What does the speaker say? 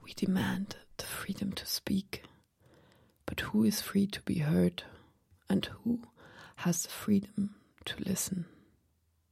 We demand the freedom to speak. But who is free to be heard? And who has the freedom to listen?